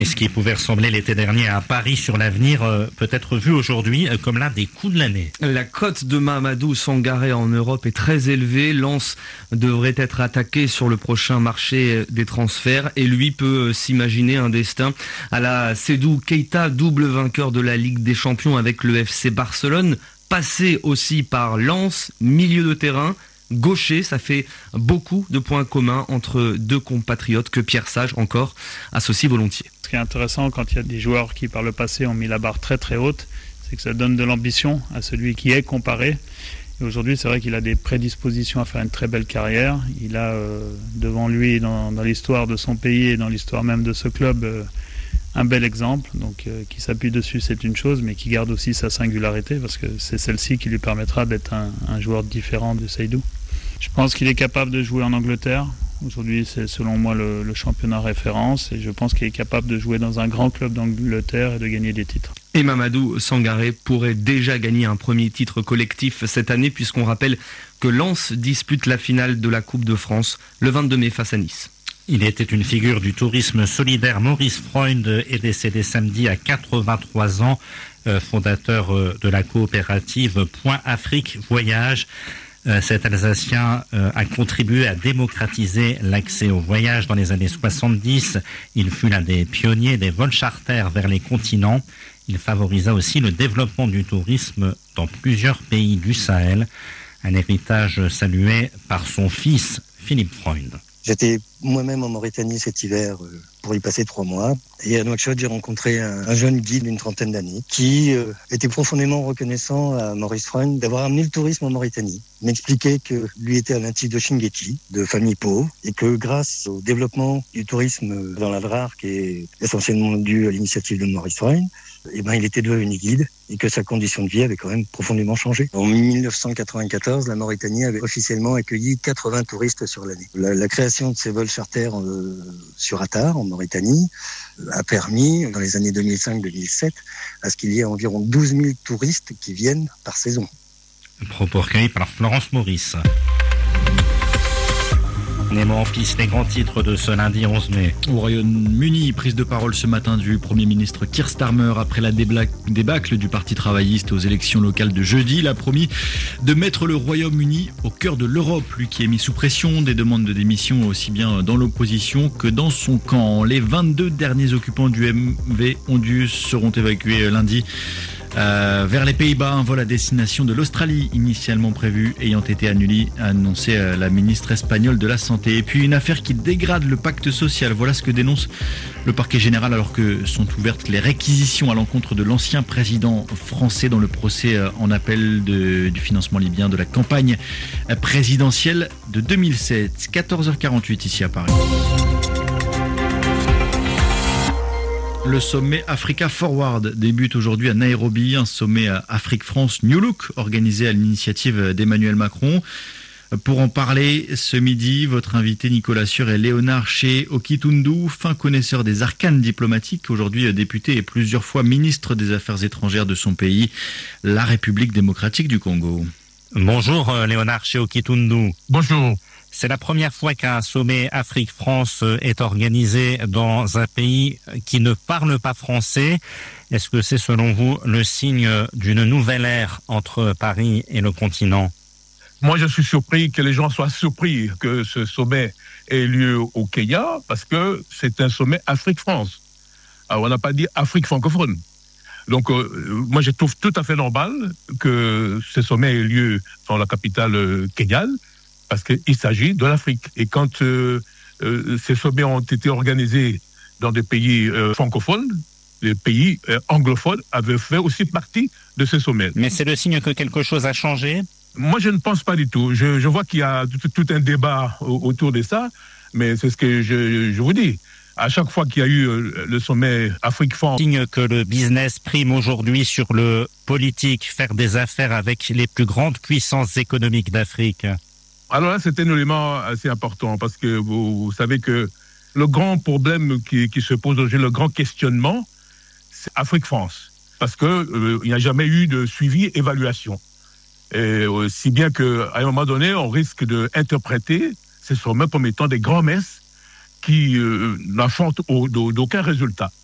Et ce qui pouvait ressembler l'été dernier à Paris sur l'avenir peut être vu aujourd'hui comme l'un des coups de l'année. La cote de Mamadou Sangaré en Europe est très élevée. Lens devrait être attaqué sur le prochain marché des transferts et lui peut s'imaginer un destin à la Seydou Keita, double vainqueur de la Ligue des Champions avec le FC Barcelone, passé aussi par Lens, milieu de terrain, gaucher. Ça fait beaucoup de points communs entre deux compatriotes que Pierre Sage encore associe volontiers. Ce qui est intéressant quand il y a des joueurs qui par le passé ont mis la barre très très haute, c'est que ça donne de l'ambition à celui qui est comparé. Et aujourd'hui, c'est vrai qu'il a des prédispositions à faire une très belle carrière. Il a devant lui, dans l'histoire de son pays et dans l'histoire même de ce club, un bel exemple. Donc, qui s'appuie dessus, c'est une chose, mais qui garde aussi sa singularité, parce que c'est celle-ci qui lui permettra d'être un joueur différent de Seydou. Je pense qu'il est capable de jouer en Angleterre. Aujourd'hui, c'est selon moi le championnat référence, et je pense qu'il est capable de jouer dans un grand club d'Angleterre et de gagner des titres. Et Mamadou Sangaré pourrait déjà gagner un premier titre collectif cette année, puisqu'on rappelle que Lens dispute la finale de la Coupe de France le 22 mai face à Nice. Il était une figure du tourisme solidaire. Maurice Freund est décédé samedi à 83 ans, fondateur de la coopérative Point Afrique Voyage. Cet Alsacien a contribué à démocratiser l'accès au voyage dans les années 70. Il fut l'un des pionniers des vols charters vers les continents. Il favorisa aussi le développement du tourisme dans plusieurs pays du Sahel. Un héritage salué par son fils, Philippe Freund. J'étais moi-même en Mauritanie cet hiver pour y passer 3 mois. Et à Nouakchott, j'ai rencontré un jeune guide d'une 30aine d'années qui était profondément reconnaissant à Maurice Freund d'avoir amené le tourisme en Mauritanie. Il m'expliquait que lui était un natif de Chinguetti, de famille pauvre, et que grâce au développement du tourisme dans l'Adrar, qui est essentiellement dû à l'initiative de Maurice Freund, il était devenu guide et que sa condition de vie avait quand même profondément changé. En 1994, la Mauritanie avait officiellement accueilli 80 touristes sur l'année. La création de ces vols charters sur Attar, en Mauritanie, a permis, dans les années 2005-2007, à ce qu'il y ait environ 12 000 touristes qui viennent par saison. Propos recueillis par Florence Maurice. Nemo en piste les grands titres de ce lundi 11 mai. Au Royaume-Uni, prise de parole ce matin du Premier ministre Keir Starmer après la débâcle du Parti travailliste aux élections locales de jeudi. Il a promis de mettre le Royaume-Uni au cœur de l'Europe, lui qui est mis sous pression, des demandes de démission aussi bien dans l'opposition que dans son camp. Les 22 derniers occupants du MV Ondius seront évacués lundi vers les Pays-Bas. Un vol à destination de l'Australie initialement prévu ayant été annulé, a annoncé la ministre espagnole de la Santé. Et puis une affaire qui dégrade le pacte social. Voilà ce que dénonce le parquet général alors que sont ouvertes les réquisitions à l'encontre de l'ancien président français dans le procès en appel du financement libyen de la campagne présidentielle de 2007. 14h48 ici à Paris. Le sommet Africa Forward débute aujourd'hui à Nairobi, un sommet Afrique-France New Look organisé à l'initiative d'Emmanuel Macron. Pour en parler ce midi, votre invité Nicolas Sûr est Léonard Chez Okitundu, fin connaisseur des arcanes diplomatiques, aujourd'hui député et plusieurs fois ministre des Affaires étrangères de son pays, la République démocratique du Congo. Bonjour Léonard Chez Okitundu. Bonjour. C'est la première fois qu'un sommet Afrique-France est organisé dans un pays qui ne parle pas français. Est-ce que c'est selon vous le signe d'une nouvelle ère entre Paris et le continent ? Moi, je suis surpris que les gens soient surpris que ce sommet ait lieu au Kenya parce que c'est un sommet Afrique-France. Alors, on n'a pas dit Afrique francophone. Donc, moi, je trouve tout à fait normal que ce sommet ait lieu dans la capitale kenyane, parce qu'il s'agit de l'Afrique. Et quand ces sommets ont été organisés dans des pays francophones, les pays anglophones avaient fait aussi partie de ces sommets. Mais c'est le signe que quelque chose a changé ? Moi, je ne pense pas du tout. Je vois qu'il y a tout un débat autour de ça, mais c'est ce que je vous dis. À chaque fois qu'il y a eu le sommet Afrique-France... Signe que le business prime aujourd'hui sur le politique, faire des affaires avec les plus grandes puissances économiques d'Afrique. Alors là, c'est un élément assez important parce que vous savez que le grand problème qui se pose aujourd'hui, le grand questionnement, c'est Afrique-France. Parce qu'il n'y a jamais eu de suivi, évaluation. Et si bien qu'à un moment donné, on risque d'interpréter ces sommets comme étant des grands-messes qui n'apportent d'aucun résultat.